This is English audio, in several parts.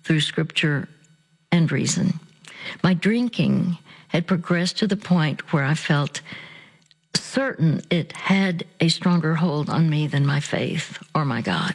through Scripture and reason. My drinking had progressed to the point where I felt certain it had a stronger hold on me than my faith or my God.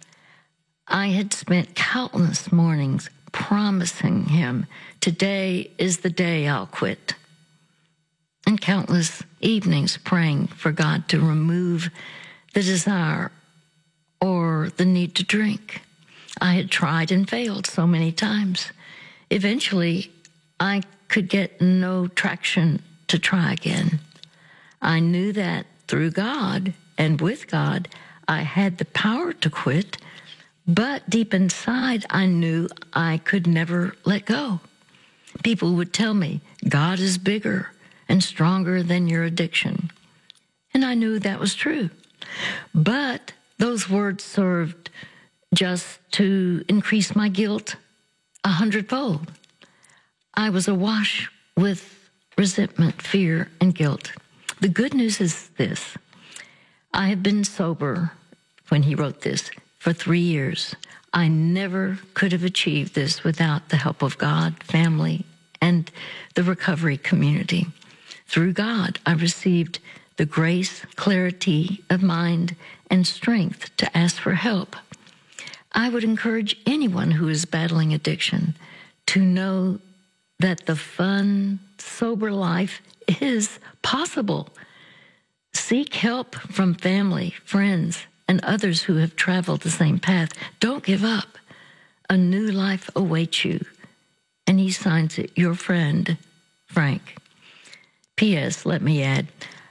I had spent countless mornings promising him, today is the day I'll quit, and countless evenings praying for God to remove the desire or the need to drink. I had tried and failed so many times. Eventually, I could get no traction to try again. I knew that through God and with God, I had the power to quit, but deep inside, I knew I could never let go. People would tell me, God is bigger and stronger than your addiction. And I knew that was true. But those words served just to increase my guilt 100-fold. I was awash with resentment, fear, and guilt. The good news is this. I have been sober, when he wrote this, for 3 years. I never could have achieved this without the help of God, family, and the recovery community. Through God, I received the grace, clarity of mind, and strength to ask for help. I would encourage anyone who is battling addiction to know that the fun, sober life is possible. Seek help from family, friends, and others who have traveled the same path. Don't give up. A new life awaits you. And he signs it, your friend, Frank. P.S., let me add,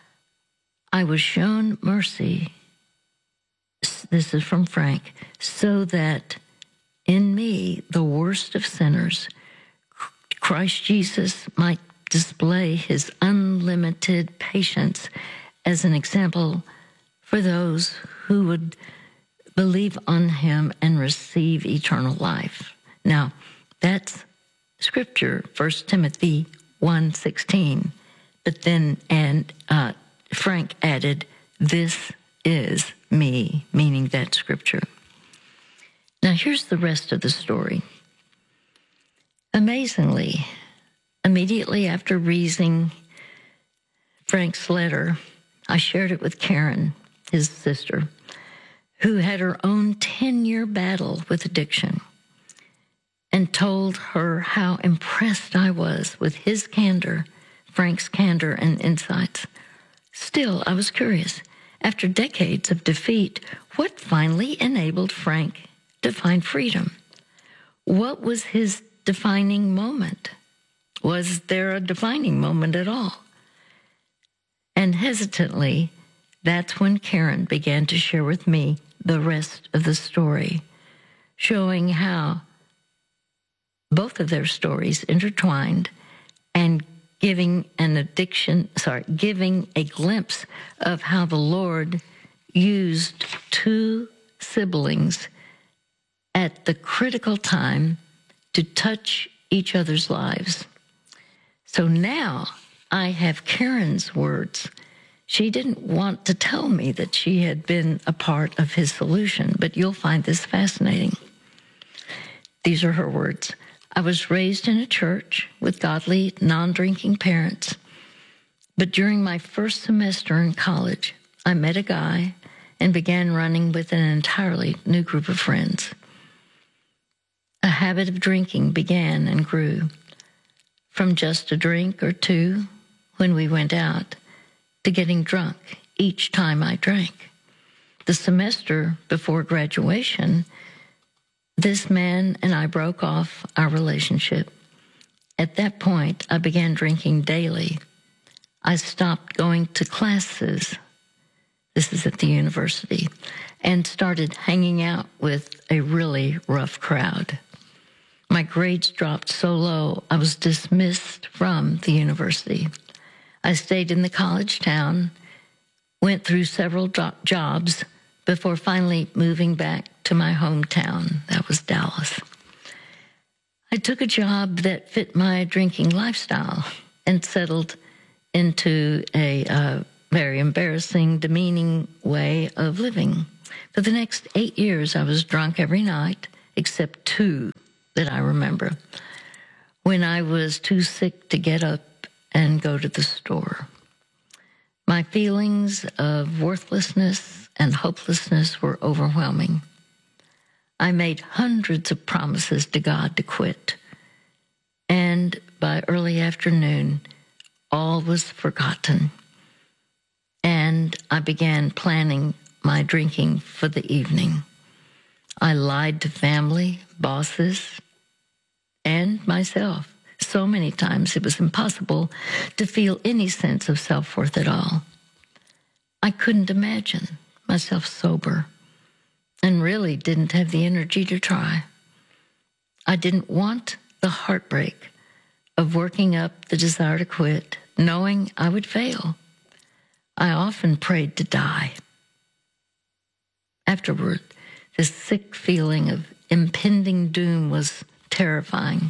I was shown mercy, this is from Frank, so that in me, the worst of sinners, Christ Jesus might display his unlimited patience as an example for those who would believe on him and receive eternal life. Now, that's Scripture, 1 Timothy 1:16. But then, Frank added, this is me, meaning that Scripture. Now, here's the rest of the story. Amazingly, immediately after reading Frank's letter, I shared it with Karen, his sister, who had her own 10-year battle with addiction, and told her how impressed I was with his candor, Frank's candor and insights. Still, I was curious. After decades of defeat, what finally enabled Frank to find freedom? What was his defining moment? Was there a defining moment at all? And hesitantly, that's when Karen began to share with me the rest of the story, showing how both of their stories intertwined and giving a glimpse of how the Lord used two siblings at the critical time to touch each other's lives. So now I have Karen's words. She didn't want to tell me that she had been a part of his solution, but you'll find this fascinating. These are her words. I was raised in a church with godly, non-drinking parents, but during my first semester in college, I met a guy and began running with an entirely new group of friends. A habit of drinking began and grew, from just a drink or two when we went out to getting drunk each time I drank. The semester before graduation, this man and I broke off our relationship. At that point, I began drinking daily. I stopped going to classes, this is at the university, and started hanging out with a really rough crowd. My grades dropped so low, I was dismissed from the university. I stayed in the college town, went through several jobs before finally moving back to my hometown. That was Dallas. I took a job that fit my drinking lifestyle and settled into a very embarrassing, demeaning way of living. For the next 8 years, I was drunk every night except 2 that I remember, when I was too sick to get up and go to the store. My feelings of worthlessness and hopelessness were overwhelming. I made hundreds of promises to God to quit, and by early afternoon, all was forgotten, and I began planning my drinking for the evening. I lied to family, bosses, and myself so many times it was impossible to feel any sense of self-worth at all. I couldn't imagine myself sober and really didn't have the energy to try. I didn't want the heartbreak of working up the desire to quit, knowing I would fail. I often prayed to die. Afterward, the sick feeling of impending doom was terrifying.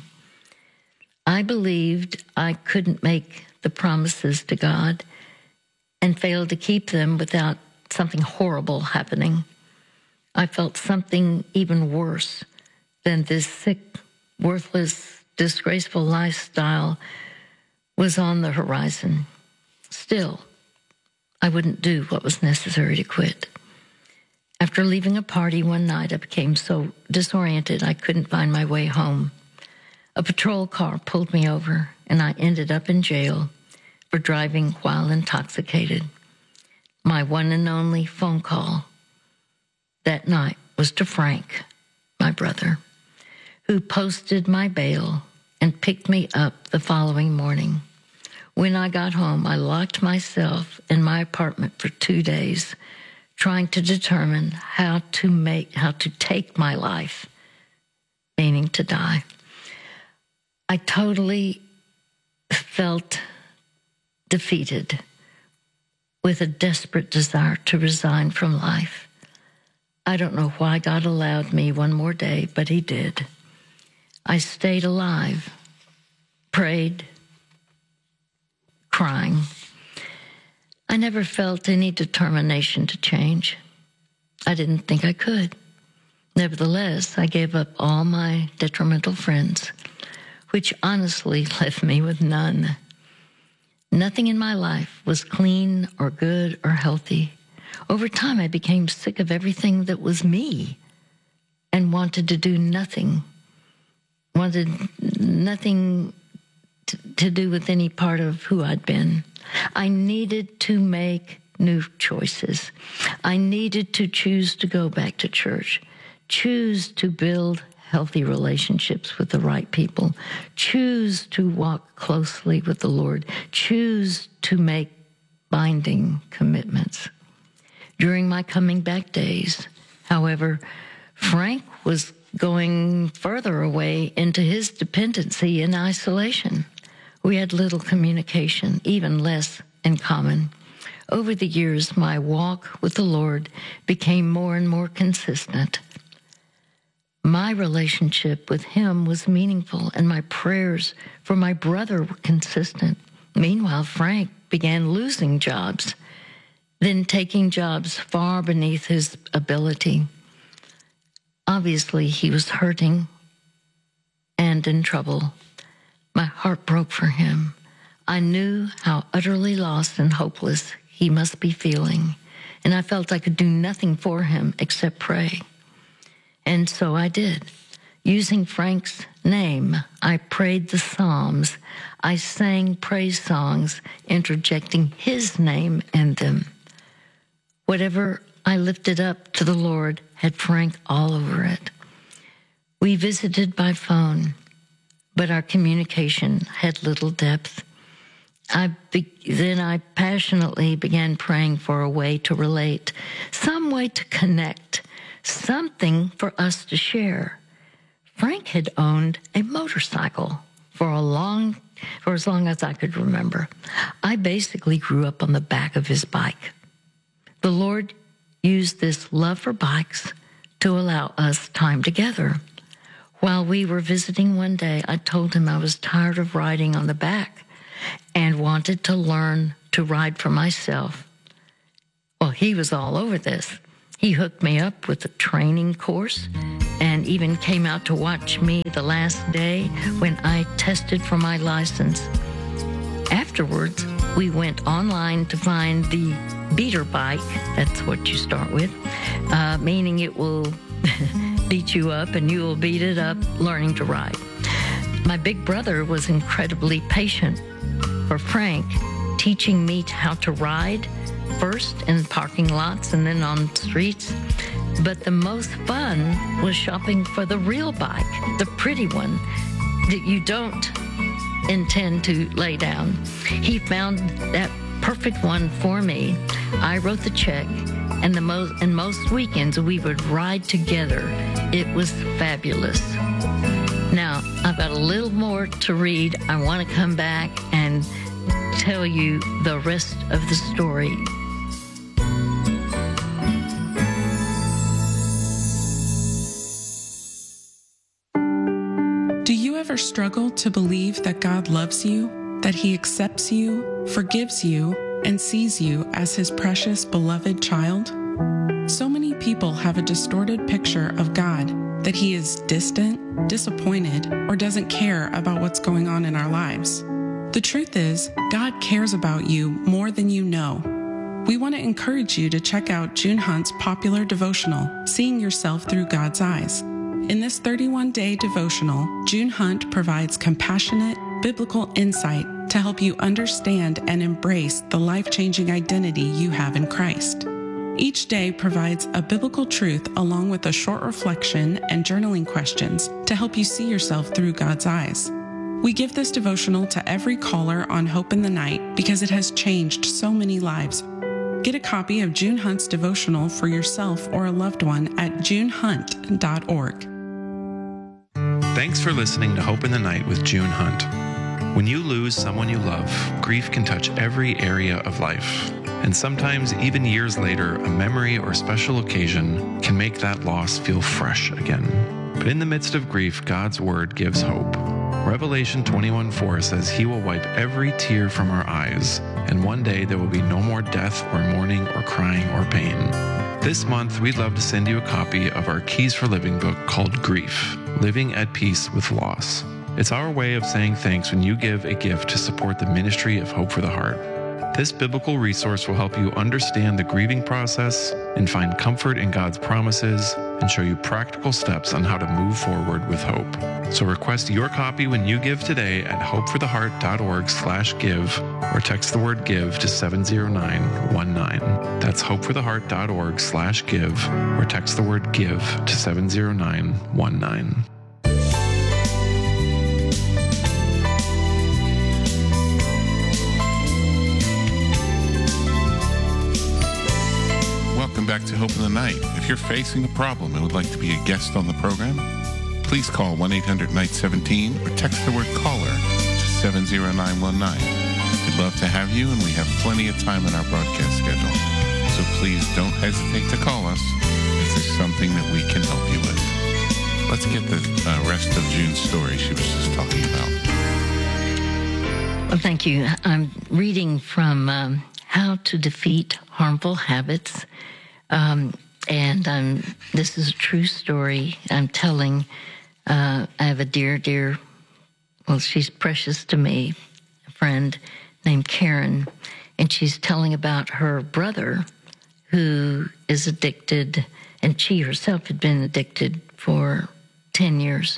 I believed I couldn't make the promises to God and failed to keep them without something horrible happening. I felt something even worse than this sick, worthless, disgraceful lifestyle was on the horizon. Still, I wouldn't do what was necessary to quit. After leaving a party one night, I became so disoriented I couldn't find my way home. A patrol car pulled me over, and I ended up in jail for driving while intoxicated. My one and only phone call that night was to Frank, my brother, who posted my bail and picked me up the following morning. When I got home, I locked myself in my apartment for 2 days, trying to determine how to take my life, meaning to die. I totally felt defeated with a desperate desire to resign from life. I don't know why God allowed me one more day, but he did. I stayed alive, prayed, crying. I never felt any determination to change. I didn't think I could. Nevertheless, I gave up all my detrimental friends, which honestly left me with none. Nothing in my life was clean or good or healthy. Over time, I became sick of everything that was me and wanted to do nothing, wanted nothing to do with any part of who I'd been. I needed to make new choices. I needed to choose to go back to church, choose to build healthy relationships with the right people, choose to walk closely with the Lord, choose to make binding commitments. During my coming back days, however, Frank was going further away into his dependency and isolation. We had little communication, even less in common. Over the years, my walk with the Lord became more and more consistent. My relationship with him was meaningful, and my prayers for my brother were consistent. Meanwhile, Frank began losing jobs, then taking jobs far beneath his ability. Obviously, he was hurting and in trouble. My heart broke for him. I knew how utterly lost and hopeless he must be feeling, and I felt I could do nothing for him except pray. And so I did. Using Frank's name, I prayed the Psalms. I sang praise songs, interjecting his name in them. Whatever I lifted up to the Lord had Frank all over it. We visited by phone, but our communication had little depth. Then I passionately began praying for a way to relate, some way to connect, something for us to share. Frank had owned a motorcycle for as long as I could remember. I basically grew up on the back of his bike. The Lord used this love for bikes to allow us time together. While we were visiting one day, I told him I was tired of riding on the back and wanted to learn to ride for myself. Well, he was all over this. He hooked me up with a training course and friend even came out to watch me the last day when I tested for my license. Afterwards, we went online to find the beater bike. That's what you start with, meaning it will beat you up and you will beat it up learning to ride. My big brother was incredibly patient for Frank, teaching me how to ride, first in parking lots and then on streets. But the most fun was shopping for the real bike, the pretty one that you don't intend to lay down. He found that perfect one for me. I wrote the check, and most weekends we would ride together. It was fabulous. Now, I've got a little more to read. I want to come back and tell you the rest of the story. Do you ever struggle to believe that God loves you, that He accepts you, forgives you, and sees you as His precious, beloved child? So many people have a distorted picture of God, that He is distant, disappointed, or doesn't care about what's going on in our lives. The truth is, God cares about you more than you know. We want to encourage you to check out June Hunt's popular devotional, Seeing Yourself Through God's Eyes. In this 31-day devotional, June Hunt provides compassionate, biblical insight to help you understand and embrace the life-changing identity you have in Christ. Each day provides a biblical truth along with a short reflection and journaling questions to help you see yourself through God's eyes. We give this devotional to every caller on Hope in the Night because it has changed so many lives. Get a copy of June Hunt's devotional for yourself or a loved one at junehunt.org. Thanks for listening to Hope in the Night with June Hunt. When you lose someone you love, grief can touch every area of life. And sometimes, even years later, a memory or special occasion can make that loss feel fresh again. But in the midst of grief, God's Word gives hope. Revelation 21:4 says He will wipe every tear from our eyes, and one day there will be no more death or mourning or crying or pain. This month, we'd love to send you a copy of our Keys for Living book called Grief, Living at Peace with Loss. It's our way of saying thanks when you give a gift to support the ministry of Hope for the Heart. This biblical resource will help you understand the grieving process and find comfort in God's promises and show you practical steps on how to move forward with hope. So request your copy when you give today at hopefortheheart.org/give or text the word give to 70919. That's hopefortheheart.org/give or text the word give to 70919. Welcome back to Hope in the Night. If you're facing a problem and would like to be a guest on the program, please call 1-800-NIGHT-17 or text the word caller to 70919. We'd love to have you, and we have plenty of time in our broadcast schedule. So please don't hesitate to call us if there's something that we can help you with. Let's get the rest of June's story she was just talking about. Well, thank you. I'm reading from How to Defeat Harmful Habits. This is a true story I'm telling. I have a dear, well, she's precious to me, a friend named Karen, and she's telling about her brother who is addicted, and she herself had been addicted for 10 years.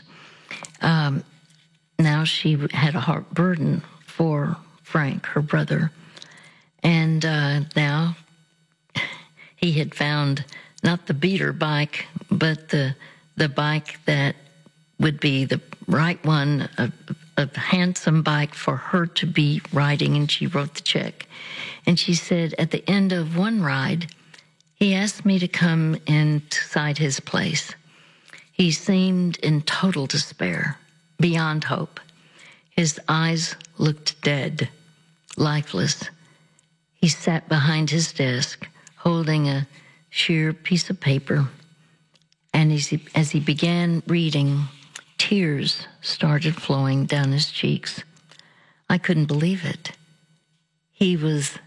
Now she had a heart burden for Frank, her brother, and now he had found not the beater bike, but the bike that would be the right one, a handsome bike for her to be riding, and she wrote the check. And she said at the end of one ride, he asked me to come inside his place. He seemed in total despair, beyond hope. His eyes looked dead, lifeless. He sat behind his desk, holding a sheer piece of paper, and as he began reading, tears started flowing down his cheeks. I couldn't believe it. He was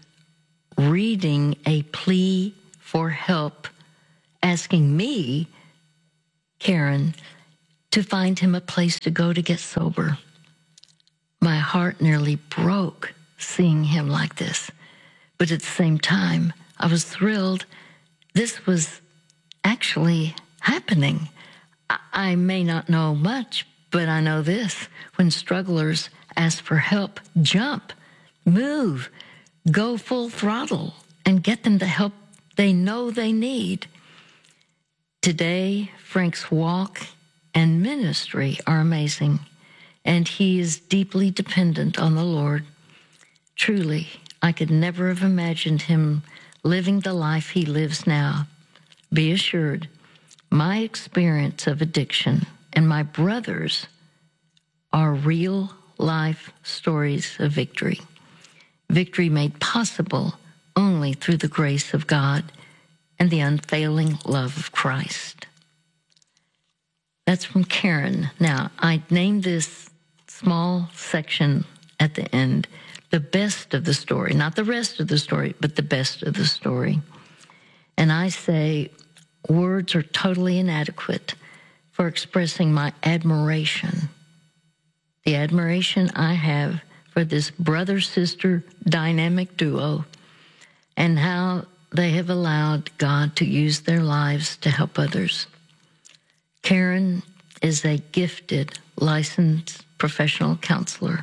reading a plea for help, asking me Karen to find him a place to go to get sober. My heart nearly broke seeing him like this. But at the same time, I was thrilled this was actually happening. I may not know much, but I know this. When strugglers ask for help, jump, move, go full throttle, and get them the help they know they need. Today, Frank's walk and ministry are amazing, and he is deeply dependent on the Lord. Truly, I could never have imagined him living the life he lives now. Be assured, my experience of addiction and my brother's are real life stories of victory. Victory made possible only through the grace of God and the unfailing love of Christ. That's from Karen. Now, I named this small section at the end the best of the story, not the rest of the story, but the best of the story. And I say words are totally inadequate for expressing my admiration, the admiration I have for this brother-sister dynamic duo and how they have allowed God to use their lives to help others. Karen is a gifted, licensed professional counselor.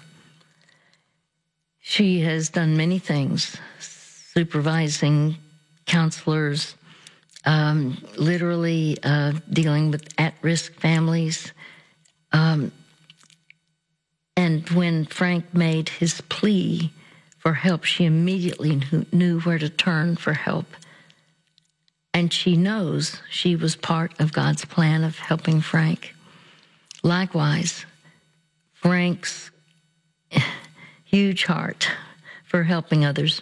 She has done many things, supervising counselors, literally dealing with at-risk families. And when Frank made his plea for help, she immediately knew where to turn for help. And she knows she was part of God's plan of helping Frank. Likewise, Frank's huge heart for helping others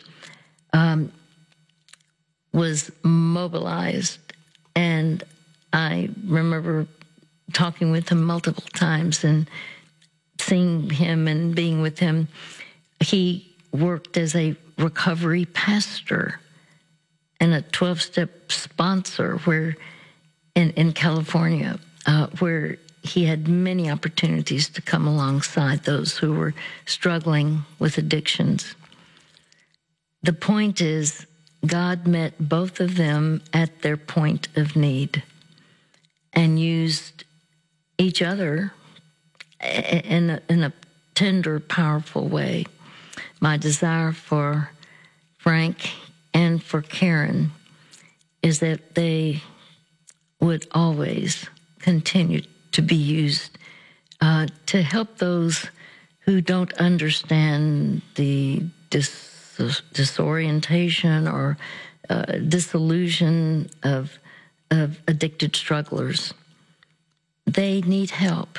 was mobilized. And I remember talking with him multiple times and seeing him and being with him. He worked as a recovery pastor and a 12-step sponsor where in California, where he had many opportunities to come alongside those who were struggling with addictions. The point is, God met both of them at their point of need and used each other in a tender, powerful way. My desire for Frank and for Karen is that they would always continue to be used to help those who don't understand the disorientation or disillusion of addicted strugglers. They need help.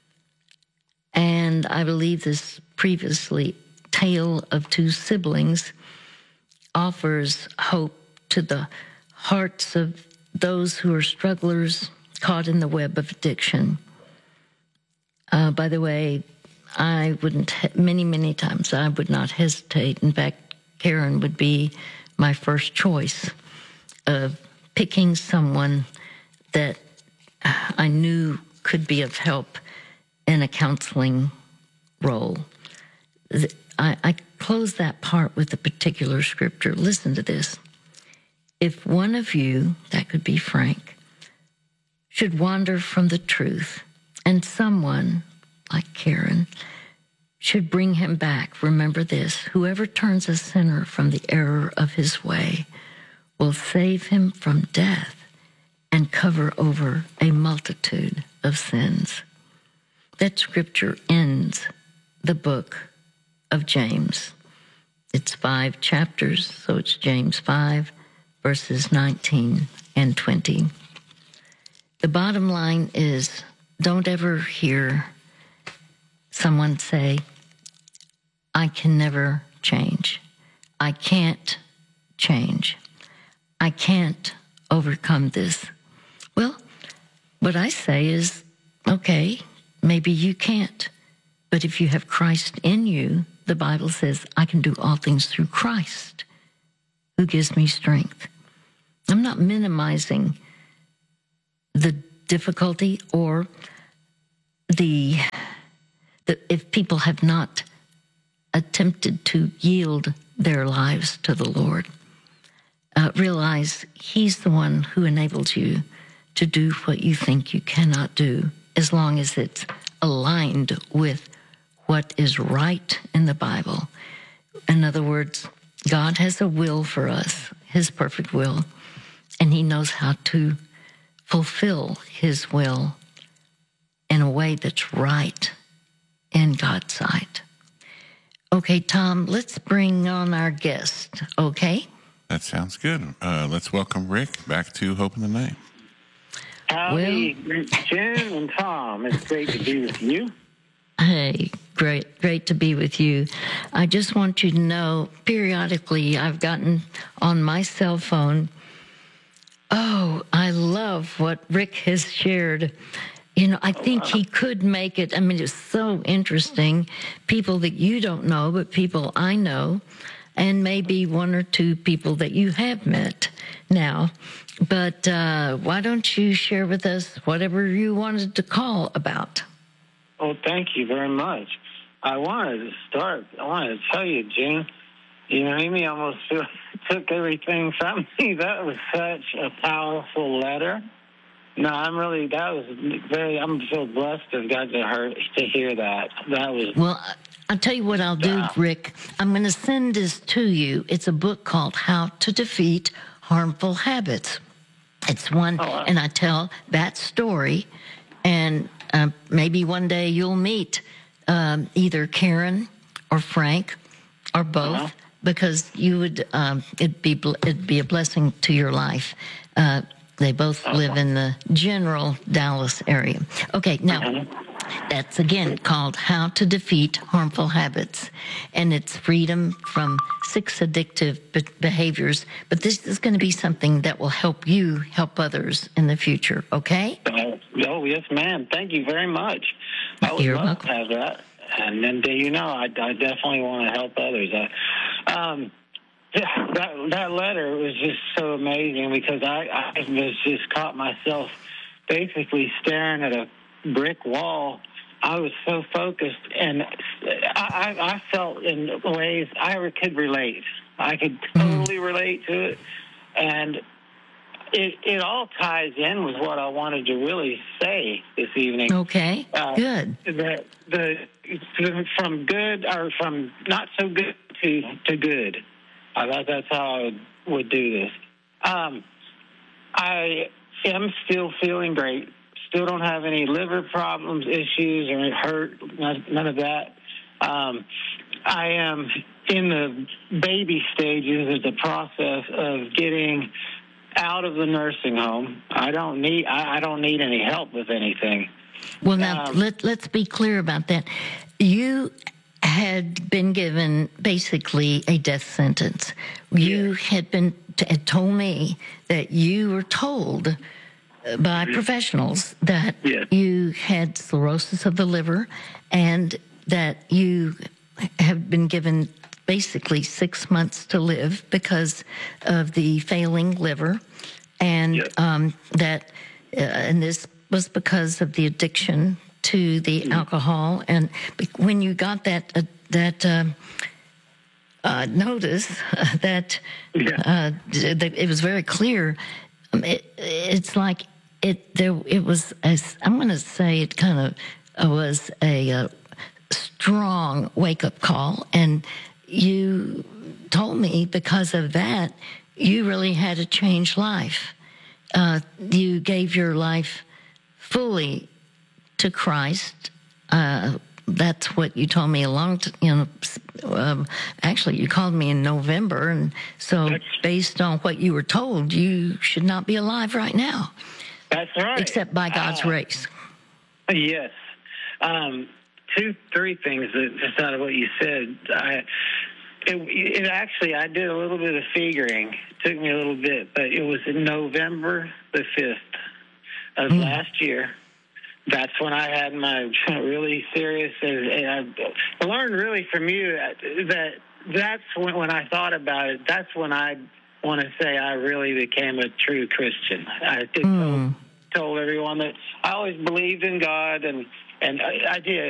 And I believe this previously tale of two siblings offers hope to the hearts of those who are strugglers caught in the web of addiction. By the way, I wouldn't, many times, I would not hesitate. In fact, Karen would be my first choice of picking someone that I knew could be of help in a counseling role. I close that part with a particular scripture. Listen to this. If one of you, that could be Frank, should wander from the truth, and someone like Karen should bring him back, remember this: whoever turns a sinner from the error of his way will save him from death and cover over a multitude of sins. That scripture ends the book of James. It's 5 chapters, so it's James 5, verses 19 and 20. The bottom line is, don't ever hear someone say, I can never change. I can't change. I can't overcome this. Well, what I say is, okay, maybe you can't. But if you have Christ in you, the Bible says, I can do all things through Christ, who gives me strength. I'm not minimizing the difficulty or if people have not attempted to yield their lives to the Lord, realize He's the one who enables you to do what you think you cannot do, as long as it's aligned with what is right in the Bible. In other words, God has a will for us, His perfect will, and He knows how to fulfill His will in a way that's right in God's sight. Okay, Tom, let's bring on our guest, okay? That sounds good. Let's welcome Rick back to Hope in the Night. Howdy, Jen and Tom. It's great to be with you. Hey, great to be with you. I just want you to know, periodically I've gotten on my cell phone, oh, I love what Rick has shared. You know, I think he could make it. I mean, it's so interesting. People that you don't know, but people I know, and maybe one or two people that you have met now. But why don't you share with us whatever you wanted to call about? Oh, thank you very much. I wanted to tell you, Jen, you know, Amy almost took everything from me. That was such a powerful letter. No, I'm so blessed to have got to hear that. That was... Well, I'll tell you what I'll do, Rick. I'm going to send this to you. It's a book called How to Defeat Harmful Habits. It's one, and I tell that story, and maybe one day you'll meet either Karen or Frank or both, because you would it'd be a blessing to your life. They both live in the general Dallas area. Okay, now that's again called How to Defeat Harmful Habits, and it's freedom from 6 addictive behaviors. But this is going to be something that will help you help others in the future. Okay? Oh, yes, ma'am. Thank you very much. I would love to have that. And then, you know, I definitely want to help others. That letter was just so amazing, because I was just caught myself basically staring at a brick wall. I was so focused, and I felt in ways I could relate. I could totally relate to it, and it all ties in with what I wanted to really say this evening. Okay, good. From good, or from not so good to good. I thought that's how I would do this. I am still feeling great. Still don't have any liver problems, issues, or hurt, none of that. I am in the baby stages of the process of getting out of the nursing home. I don't need any help with anything. Well, now, let's be clear about that. You had been given basically a death sentence. You had told me that you were told by professionals that you had cirrhosis of the liver, and that you have been given basically 6 months to live because of the failing liver, and and this was because of the addiction to the alcohol. And when you got that notice that it was very clear, it's like it was, as I'm going to say, it kind of was a strong wake-up call. And you told me because of that, you really had to change life. You gave your life fully to Christ. That's what you told me actually you called me in November, and so based on what you were told, you should not be alive right now. That's right. Except by God's grace. Yes. 2-3 things that just out of what you said. It actually, I did a little bit of figuring. It took me a little bit, but it was in November the 5th of last year. That's when I had my really serious, and I learned really from you that's when I thought about it, that's when I want to say I really became a true Christian. I told everyone that I always believed in God, and I did.